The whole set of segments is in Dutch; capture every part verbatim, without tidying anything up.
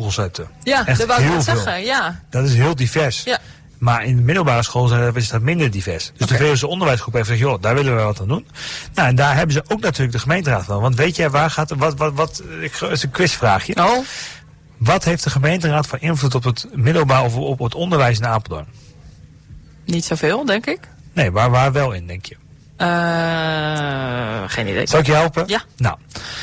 schoolzetten. Ja, echt dat wou ik heel net veel. zeggen. Ja. Dat is heel divers. Ja. Maar in de middelbare school is dat minder divers. Dus okay. de V O C onderwijsgroep heeft gezegd, joh, daar willen we wat aan doen. Nou, en daar hebben ze ook natuurlijk de gemeenteraad van. Want weet jij, waar gaat, wat, wat, wat, ik, is een quizvraagje. Oh. Wat heeft de gemeenteraad voor invloed op het middelbaar of op het onderwijs in Apeldoorn? Niet zoveel, denk ik. Nee, waar, waar wel in, denk je? Uh, geen idee. Zal ik je helpen? Ja. Nou,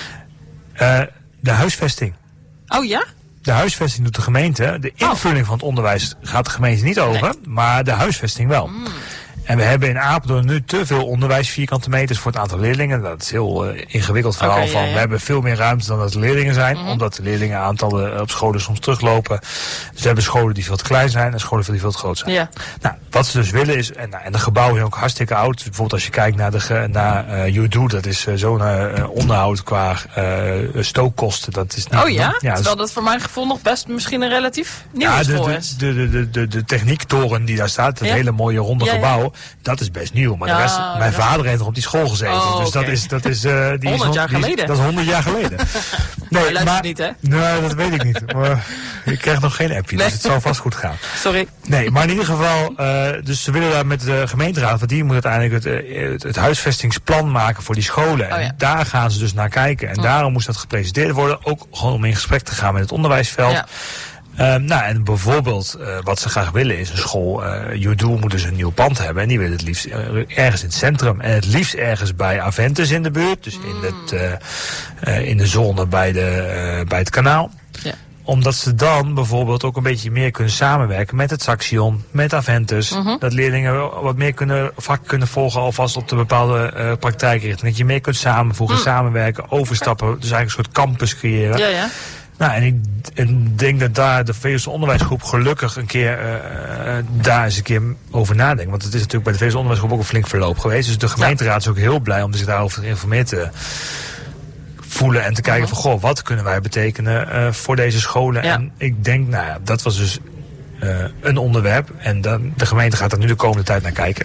uh, de huisvesting. Oh ja? De huisvesting doet de gemeente. De invulling oh. van het onderwijs gaat de gemeente niet over, nee. maar de huisvesting wel. Mm. En we hebben in Apeldoorn nu te veel onderwijs, vierkante meters voor het aantal leerlingen. Dat is heel uh, ingewikkeld verhaal okay, van. Ja, ja. We hebben veel meer ruimte dan dat er leerlingen zijn. Mm-hmm. Omdat de leerlingenaantallen op scholen soms teruglopen. Dus we hebben scholen die veel te klein zijn en scholen die veel te groot zijn. Ja. Nou, wat ze dus willen is, en, en de gebouwen zijn ook hartstikke oud. Dus bijvoorbeeld als je kijkt naar, de, naar uh, Udo, dat is uh, zo'n uh, onderhoud qua uh, stookkosten. Dat is nou, oh ja? ja Terwijl dus, dat voor mijn gevoel nog best misschien een relatief nieuwe ja, school de, is. De, de, de, de, de techniektoren die daar staat, dat ja? hele mooie ronde ja, gebouw. Ja. Dat is best nieuw, maar ja, de rest, mijn rest... vader heeft nog op die school gezeten. Oh, dus okay. dat is, dat is, uh, die honderd jaar die is, geleden. Dat is honderd jaar geleden. Nee, maar luistert niet, hè? Nee, dat weet ik niet. Maar ik krijg nog geen appje, nee. dus het zal vast goed gaan. Sorry. Nee, maar in ieder geval, uh, dus ze willen daar met de gemeenteraad, want die moet uiteindelijk het, het, het huisvestingsplan maken voor die scholen. En oh, ja. daar gaan ze dus naar kijken. En oh. daarom moest dat gepresenteerd worden, ook gewoon om in gesprek te gaan met het onderwijsveld. Ja. Uh, nou, en bijvoorbeeld uh, wat ze graag willen is een school. Uh, Udo moet dus een nieuw pand hebben. En die willen het liefst uh, ergens in het centrum. En het liefst ergens bij Aventus in de buurt. Dus in, het, uh, uh, in de zone bij, de, uh, bij het kanaal. Ja. Omdat ze dan bijvoorbeeld ook een beetje meer kunnen samenwerken met het Saxion, met Aventus. Uh-huh. Dat leerlingen wat meer kunnen, vak kunnen volgen alvast op de bepaalde uh, praktijkrichting. Dat je meer kunt samenvoegen, uh-huh. samenwerken, overstappen. Dus eigenlijk een soort campus creëren. Ja, ja. Nou, en ik en denk dat daar de V O C onderwijsgroep gelukkig een keer uh, uh, daar eens een keer over nadenkt. Want het is natuurlijk bij de V O C onderwijsgroep ook een flink verloop geweest. Dus de gemeenteraad is ook heel blij om zich daarover geïnformeerd te voelen. En te kijken van, goh, wat kunnen wij betekenen uh, voor deze scholen? Ja. En ik denk, nou ja, dat was dus uh, een onderwerp. En dan, de gemeente gaat er nu de komende tijd naar kijken.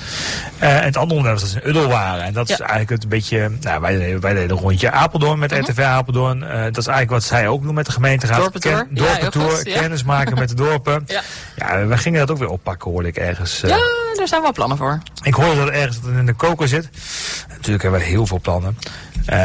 Uh, en het andere onderwerp was dat ze in Uddel waren. En dat ja. is eigenlijk het een beetje... Nou, wij deden, wij deden een rondje Apeldoorn met uh-huh. R T V Apeldoorn. Uh, dat is eigenlijk wat zij ook doen met de gemeenteraad. Dorpentour. Ken, dorpentour, ja, kennis maken met de dorpen. Ja. ja, wij gingen dat ook weer oppakken, hoorde ik ergens. Uh, ja, daar zijn wel plannen voor. Ik hoorde dat ergens dat het in de koker zit. Natuurlijk hebben we heel veel plannen. Uh,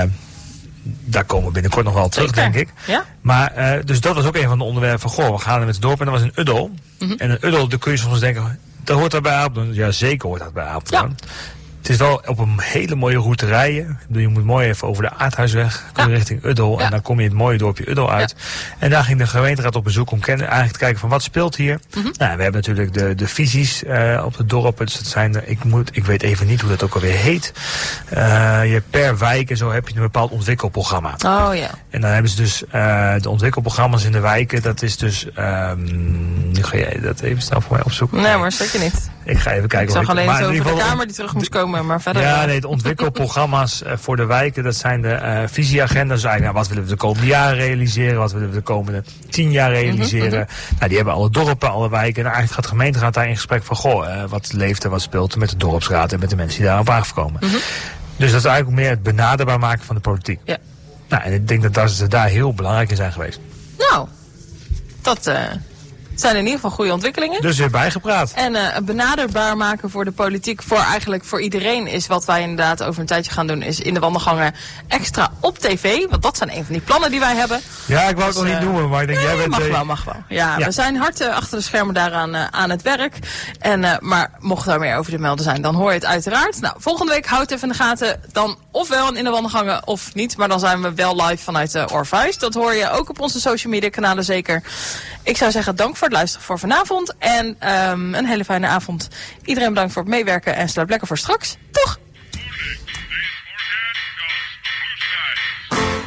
daar komen we binnenkort nog wel terug, Zeker. denk ik. Ja? Maar, uh, dus dat was ook een van de onderwerpen van, goh, we gaan er met het dorp. En dat was in Uddel. Uh-huh. En in Uddel, daar kun je soms denken... Dat hoort daarbij Apeldoorn. Ja, zeker hoort dat bij Apeldoorn. Ja. Het is wel op een hele mooie route rijden. Je moet mooi even over de Aardhuisweg kom je ja. richting Uddel. Ja. En dan kom je in het mooie dorpje Uddel uit. Ja. En daar ging de gemeenteraad op bezoek om kennen, eigenlijk te kijken van wat speelt hier. Mm-hmm. Nou, we hebben natuurlijk de, de visies uh, op het dorp. Dus dat zijn de, ik, moet, ik weet even niet hoe dat ook alweer heet. Uh, je per wijk en zo heb je een bepaald ontwikkelprogramma. Oh ja. En dan hebben ze dus uh, de ontwikkelprogramma's in de wijken. Dat is dus... Um, nu ga jij dat even snel voor mij opzoeken. Nee, maar zeker niet. Ik ga even kijken. Ik zag alleen maar zo in over geval, de Kamer die terug moest komen, maar verder... Ja, nee, de ontwikkelprogramma's uh, voor de wijken, dat zijn de uh, visieagenda's. Dus eigenlijk, nou, wat willen we de komende jaren realiseren? Wat willen we de komende tien jaar realiseren? Mm-hmm, mm-hmm. Nou, die hebben alle dorpen, alle wijken. En eigenlijk gaat de gemeenteraad daar in gesprek van, goh, uh, wat leeft er, wat speelt er met de dorpsraad en met de mensen die daarop aangekomen. Mm-hmm. Dus dat is eigenlijk meer het benaderbaar maken van de politiek. Ja. Nou, en ik denk dat, dat ze daar heel belangrijk in zijn geweest. Nou, dat... Uh... zijn in ieder geval goede ontwikkelingen. Dus weer bijgepraat. En uh, benaderbaar maken voor de politiek, voor eigenlijk voor iedereen, is wat wij inderdaad over een tijdje gaan doen, is in de wandelgangen extra op tv. Want dat zijn een van die plannen die wij hebben. Ja, ik wou het dus, nog niet uh, noemen, maar ik denk, nee, jij bent... mag wel, mag wel. Ja, ja. We zijn hard uh, achter de schermen daaraan uh, aan het werk. En, uh, maar mocht daar meer over te melden zijn, dan hoor je het uiteraard. Nou, volgende week houd even in de gaten. Dan ofwel in de wandelgangen of niet. Maar dan zijn we wel live vanuit uh, Orpheus. Dat hoor je ook op onze social media kanalen zeker. Ik zou zeggen, dank voor het luisteren voor vanavond. En um, een hele fijne avond. Iedereen bedankt voor het meewerken en sluit lekker voor straks.